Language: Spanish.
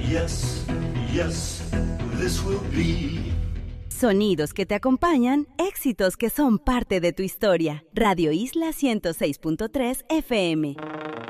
Yes, yes, this will be. Sonidos que te acompañan, éxitos que son parte de tu historia. Radio Isla 106.3 FM.